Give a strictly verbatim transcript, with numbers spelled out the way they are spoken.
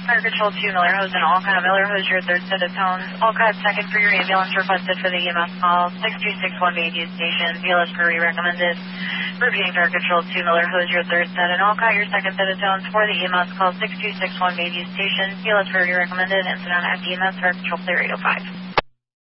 Fire Control two, Miller Hose and Alcott. Miller Hose, your third set of tones. Alcott, second for your ambulance requested for the E M S call. six two six one Bayview Station. V L S Prairie recommended. Repeating Fire Control two, Miller Hose, your third set. And Alcott, your second set of tones for the E M S call. six two six one Bayview Station. V L S Prairie recommended. And Sedona at E M S, Fire Control clear eight oh five.